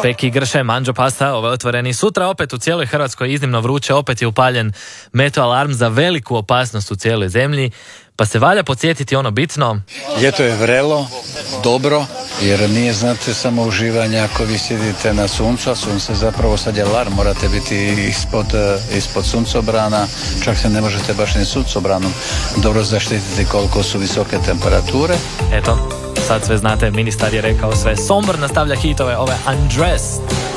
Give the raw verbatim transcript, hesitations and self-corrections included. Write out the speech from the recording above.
Peki Grše, Manđo Pasta, ovo je Otvoreni. Sutra opet u cijeloj Hrvatskoj iznimno vruće, opet je upaljen meto alarm za veliku opasnost u cijeloj zemlji, pa se valja podsjetiti ono bitno. Ljeto je vrelo, dobro, jer nije, znate, samo uživanje ako vi sjedite na suncu, a sunce zapravo sad je alarm, morate biti ispod, ispod suncobrana, čak se ne možete baš ni suncobranom dobro zaštititi koliko su visoke temperature. Eto, sad sve znate, ministar je rekao sve. Sombor nastavlja hitove, ove Undressed.